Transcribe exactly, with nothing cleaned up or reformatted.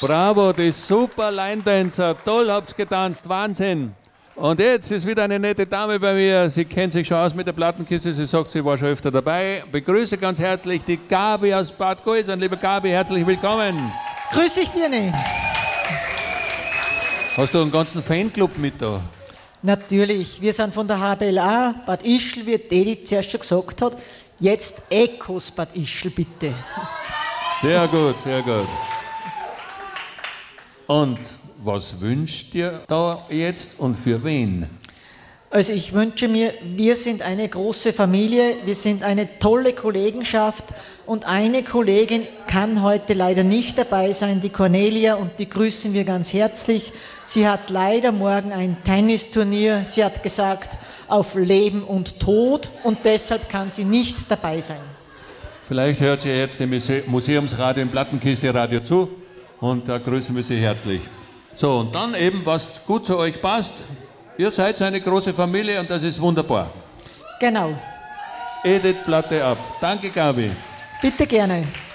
Bravo, die super Line-Dancer. Toll habt's getanzt, Wahnsinn. Und jetzt ist wieder eine nette Dame bei mir. Sie kennt sich schon aus mit der Plattenkiste. Sie sagt, sie war schon öfter dabei. Begrüße ganz herzlich die Gabi aus Bad Gäusern. Liebe Gabi, herzlich willkommen. Grüß dich, Birni. Hast du einen ganzen Fanclub mit da? Natürlich. Wir sind von der H B L A Bad Ischl, wie Dedi zuerst schon gesagt hat. Jetzt Ecos Bad Ischl, bitte. Sehr gut, sehr gut. Und was wünscht ihr da jetzt und für wen? Also ich wünsche mir, wir sind eine große Familie, wir sind eine tolle Kollegenschaft und eine Kollegin kann heute leider nicht dabei sein, die Cornelia, und die grüßen wir ganz herzlich. Sie hat leider morgen ein Tennisturnier, sie hat gesagt, auf Leben und Tod, und deshalb kann sie nicht dabei sein. Vielleicht hört sie jetzt dem Museumsradio im Plattenkiste Radio zu und da grüßen wir Sie herzlich. So, und dann eben, was gut zu euch passt. Ihr seid eine große Familie und das ist wunderbar. Genau. Edith, Platte ab. Danke, Gabi. Bitte gerne.